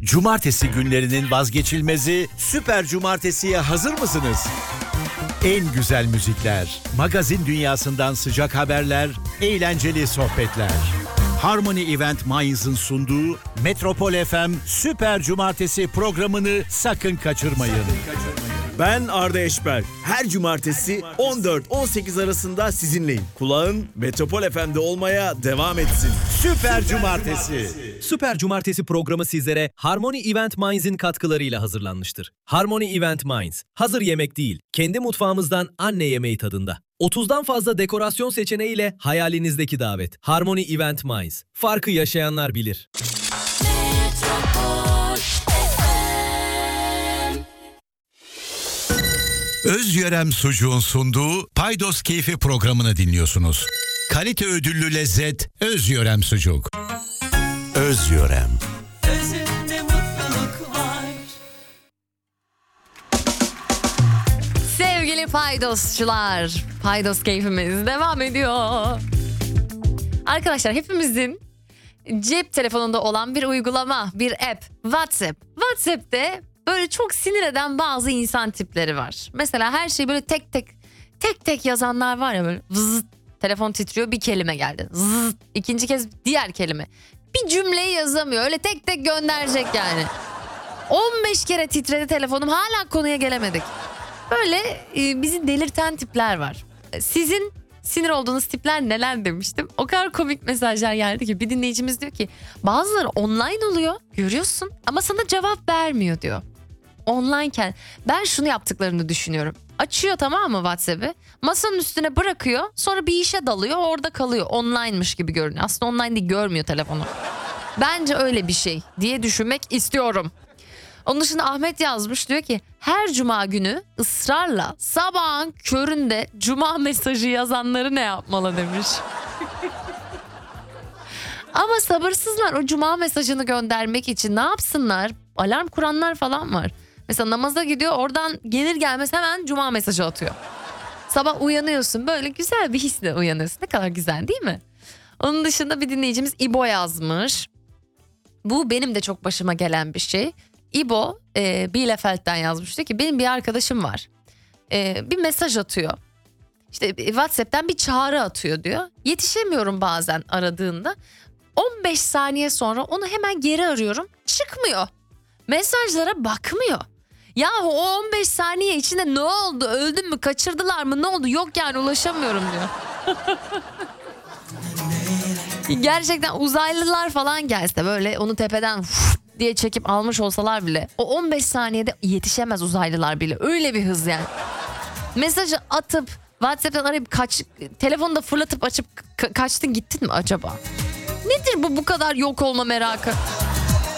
Cumartesi günlerinin vazgeçilmezi Süper Cumartesi'ye hazır mısınız? En güzel müzikler, magazin dünyasından sıcak haberler, eğlenceli sohbetler. Harmony Event Mainz'ın sunduğu Metropol FM Süper Cumartesi programını sakın kaçırmayın. Ben Arda Eşber. Her cumartesi 14-18 arasında sizinleyim. Kulağın Metropol FM'de olmaya devam etsin. Süper Cumartesi. Süper Cumartesi programı sizlere Harmony Event Mainz'in katkılarıyla hazırlanmıştır. Harmony Event Mainz, hazır yemek değil, kendi mutfağımızdan anne yemeği tadında. 30'dan fazla dekorasyon seçeneğiyle hayalinizdeki davet. Harmony Event Mainz, farkı yaşayanlar bilir. Özyörem Sucuğun sunduğu Paydos Keyfi programını dinliyorsunuz. Kalite ödüllü lezzet Özyörem Sucuk. Özyörem. Özünde mutluluk var. Sevgili Paydosçular, Paydos keyfimiz devam ediyor. Arkadaşlar, hepimizin cep telefonunda olan bir uygulama, bir app, WhatsApp. WhatsApp'te böyle çok sinir eden bazı insan tipleri var. Mesela her şeyi böyle tek tek yazanlar var ya, böyle vızıt, telefon titriyor, bir kelime geldi. Zızıt, ikinci kez diğer kelime. Bir cümleyi yazamıyor, öyle tek tek gönderecek yani. 15 kere titredi telefonum, hala konuya gelemedik. Böyle bizi delirten tipler var. Sizin sinir olduğunuz tipler neler demiştim. O kadar komik mesajlar geldi ki, bir dinleyicimiz diyor ki bazıları online oluyor, görüyorsun ama sana cevap vermiyor diyor. Onlineken ben şunu yaptıklarını düşünüyorum. Açıyor, tamam mı, WhatsApp'ı masanın üstüne bırakıyor, sonra bir işe dalıyor, orada kalıyor. Online'mış gibi görünüyor. Aslında online değil, görmüyor telefonu. Bence öyle bir şey diye düşünmek istiyorum. Onun dışında Ahmet yazmış, diyor ki her cuma günü ısrarla sabahın köründe cuma mesajı yazanları ne yapmalı demiş. Ama sabırsızlar o cuma mesajını göndermek için, ne yapsınlar? Alarm kuranlar falan var. Mesela namaza gidiyor, oradan gelir gelmez hemen cuma mesajı atıyor. Sabah uyanıyorsun, böyle güzel bir hisle uyanıyorsun. Ne kadar güzel değil mi? Onun dışında bir dinleyicimiz İbo yazmış. Bu benim de çok başıma gelen bir şey. İbo Bielefeld'den yazmış, diyor ki benim bir arkadaşım var. Bir mesaj atıyor. İşte WhatsApp'tan bir çağrı atıyor diyor. Yetişemiyorum bazen aradığında. 15 saniye sonra onu hemen geri arıyorum. Çıkmıyor. Mesajlara bakmıyor. Yahu o 15 saniye içinde ne oldu? Öldün mü? Kaçırdılar mı? Ne oldu? Yok yani, ulaşamıyorum diyor. Gerçekten uzaylılar falan gelse, böyle onu tepeden diye çekip almış olsalar bile o 15 saniyede yetişemez uzaylılar bile. Öyle bir hız yani. Mesajı atıp WhatsApp'tan arayıp telefonu da fırlatıp açıp kaçtın gittin mi acaba? Nedir bu kadar yok olma merakı?